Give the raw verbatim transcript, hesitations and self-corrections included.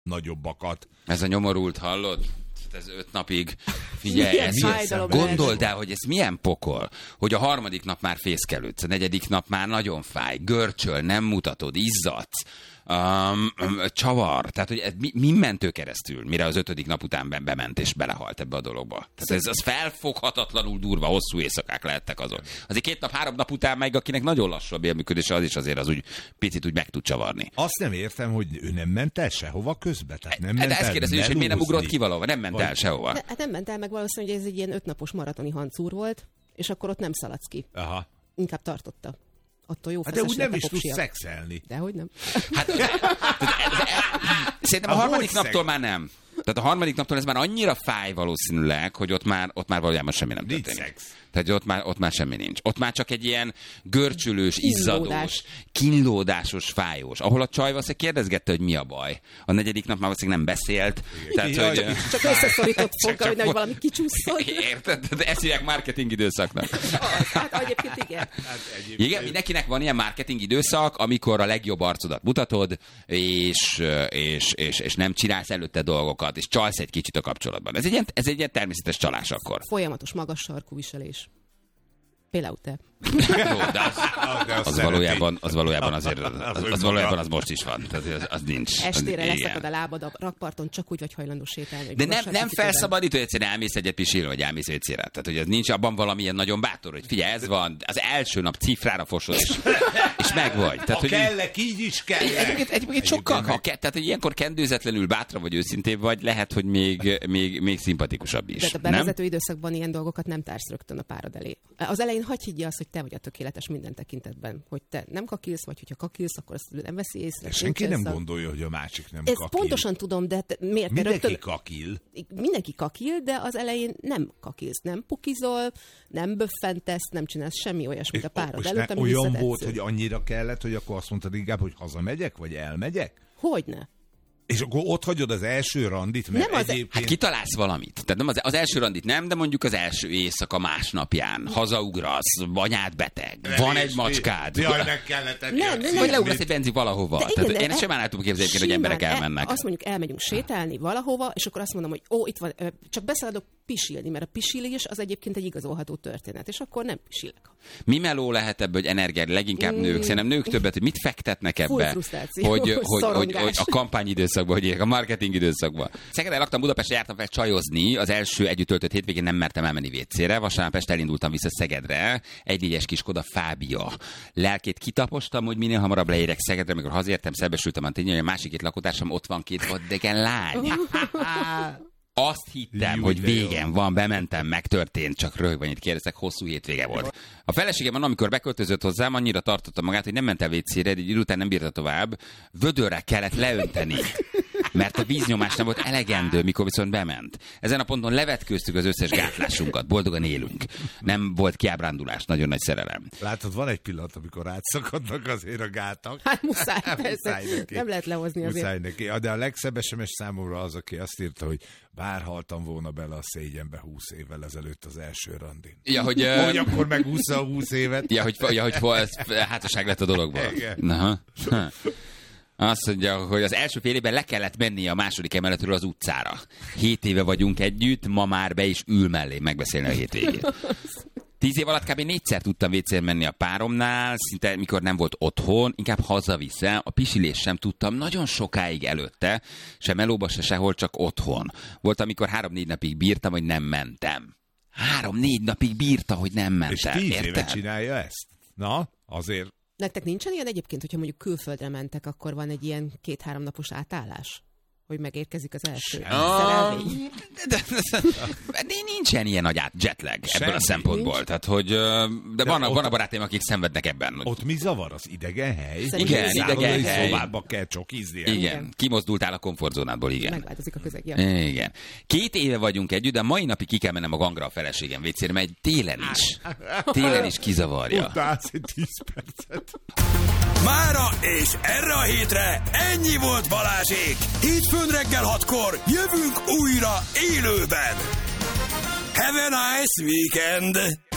nagyobbakat. Ez a nyomorult, hallod? Ez öt napig, figyelj, ez gondold el, hogy ez milyen pokol, hogy a harmadik nap már fészkelődsz, a negyedik nap már nagyon fáj, görcsöl, nem mutatod, izzadsz, um, um, csavar, tehát hogy ez mi, mi mentő keresztül, mire az ötödik nap után bement és belehalt ebbe a dologba. Tehát ez az felfoghatatlanul durva, hosszú éjszakák lehettek azok. Azért két nap, három nap után meg, akinek nagyon lassú a bélműködése, az is azért az úgy picit úgy meg tud csavarni. Azt nem értem, hogy ő nem ment el sehova közbe, tehát nem ment de el. ezt kérdezi, hogy miért nem ugrott ki valahova, nem ment el sehova. De, hát nem ment el, meg valószínűleg, hogy ez egy ilyen ötnapos maratoni hancúr volt, és akkor ott nem szaladsz ki. Aha. Inkább tartotta. Attól jó hát de úgy nem is tudsz szexelni. Dehogy nem. Hát, szerintem a, a harmadik naptól már nem. Tehát a harmadik naptól ez már annyira fáj valószínűleg, hogy ott már, ott már valójában semmi nem történik. Nincs szex. Tehát ott már, ott már semmi nincs. Ott már csak egy ilyen görcsülős, izzadós, kínlódásos, fájós. Ahol a csaj valószínűleg kérdezgette, hogy mi a baj. A negyedik nap már valószínűleg nem beszélt. Tehát, ja, hogy, csak összeszorított fogga, hogy nehogy valami kicsúszol. Érted? De ezt hívják marketing időszaknak. Hát egyébként igen. Hát egyébként. Igen, mindenkinek van ilyen marketing időszak, amikor a legjobb arcodat mutatod, és, és, és, és nem csinálsz előtte dolgokat, és csalsz egy kicsit a kapcsolatban. Ez egy ilyen, ez egy ilyen természetes csalás akkor. Folyamatos magas sarkú viselés. Például te. Jó, de az, az, az, valójában, az valójában azért, az, az valójában az most is van. Tehát az, az nincs. Estére leszakad a lábad a rakparton, csak úgy vagy hajlandó sétálni. De nem, nem felszabadít, hogy egyszerűen elmész egyet pisilni, vagy elmész vécére. Tehát, hogy ez nincs abban valamilyen nagyon bátor, hogy figyelj, ez van, az első nap cifrára fosod, és, és megvagy. Tehát, ha hogy kellek, így is kellek. Egyébként, egyébként sokkal, ha ke, tehát, hogy ilyenkor kendőzetlenül bátra vagy őszintén vagy, lehet, hogy még, még, még szimpatikusabb is. De a bevezető időszakban ilyen dolgokat nem társz rögtön a párod elé. Az elején hagyj higgye azt, hogy te vagy a tökéletes minden tekintetben, hogy te nem kakilsz, vagy hogyha kakilsz, akkor azt nem veszi észre. De senki nem a... gondolja, hogy a másik nem Ezt kakil. pontosan tudom, de te, miért? Mindenki rögtön... kakil. Mindenki kakil, de az elején nem kakilsz, nem pukizol, nem böffentesz, nem csinálsz semmi olyasmit a párod előtt, ami olyan volt, hogy annyira kellett, hogy akkor azt mondtad inkább, hogy hazamegyek, vagy elmegyek? Hogyne. És akkor ott hagyod az első randit, mert nem az egyébként... Hát kitalálsz valamit. Tehát nem az, az első randit nem, de mondjuk az első éjszaka másnapján hazaugrasz, anyád beteg, de van egy macskád. Jaj, meg kellett nem, vagy leugrasz egy benzi valahova. De igen, Tehát én sem el tudom képzelni, hogy emberek elmennek. Azt mondjuk, elmegyünk sétálni valahova, és akkor azt mondom, hogy ó, itt van, csak beszaladok pisilni, mert a pisilés az egyébként egy igazolható történet, és akkor nem pisilek. Mi meló lehet ebből, hogy energiád leginkább nők? Mm. Szerintem nők többet, hogy mit fektetnek ebbe, hogy, hogy, hogy, hogy a kampányidőszakban, hogy a marketing időszakban. Szegeden laktam, Budapestre jártam fel csajozni, az első együtt töltött hétvégén nem mertem elmenni vécére, vasárnap este elindultam vissza Szegedre, egy négyes kis Skoda Fábia. Lelkét kitapostam, hogy minél hamarabb leérek Szegedre, amikor hazértem, szembesültem a tényleg, hogy a másik két lakótársam ott van két vaddegen lány. Azt hittem, jó, hogy végem jó. van, bementem, megtörtént, csak röhögve annyit kérdeztek, hosszú hétvége volt. A feleségem, amikor beköltözött hozzám, annyira tartotta magát, hogy nem ment el vécére, egy idő után nem bírta tovább, vödörre kellett leönteni, mert a víznyomás nem volt elegendő, mikor viszont bement. Ezen a ponton levetkőztük az összes gátlásunkat, boldogan élünk. Nem volt kiábrándulás, nagyon nagy szerelem. Látod, van egy pillanat, amikor átszakadnak azért a gátak. Hát muszáj, muszáj nem lehet lehozni azért. Muszáj neki. De a legszebb es em es számomra az, aki azt írta, hogy bár haltam volna bele a szégyenbe húsz évvel ezelőtt az első randin. Ja, hogy, uh... hogy akkor megúszza a húsz évet. Ja, hogy, ja, hogy hol, hátasság lett a dologból. Aha. Azt mondja, hogy az első fél évben le kellett menni a második emeletről az utcára. Hét éve vagyunk együtt, ma már be is ül mellé megbeszélni a hétvégét. Tíz év alatt kb. négyszer tudtam vécére menni a páromnál, szinte mikor nem volt otthon, inkább hazavisze, a pisilés sem tudtam nagyon sokáig előtte, sem melóba, se sehol, csak otthon. Volt, amikor három-négy napig bírtam, hogy nem mentem. Három-négy napig bírta, hogy nem mentem. És tíz éve csinálja ezt? Na, azért... Nektek nincsen ilyen egyébként, hogyha mondjuk külföldre mentek, akkor van egy ilyen két-három napos átállás? Hogy megérkezik az első szerelvény. De, de, de, de nincsen ilyen nagy át jetlag ebből a szempontból. Nincs. Tehát, hogy, de, de van, van a barátaim, akik szenvednek ebben. Ott mi zavar? Az idegen hely? Igen, idegen hely. Szobába kell csokizni. Igen. igen, kimozdultál a komfortzónádból, igen. Megváltozik a közeg. Ja. Igen. Két éve vagyunk együtt, de mai napig ki kell mennem a gangra a feleségem vécére, mert télen is. Télen is kizavarja. Utálsz egy tíz percet. Mára és erre a hétre ennyi volt Balázsék. Hétfőn reggel hatkor jövünk újra élőben. Have a nice weekend!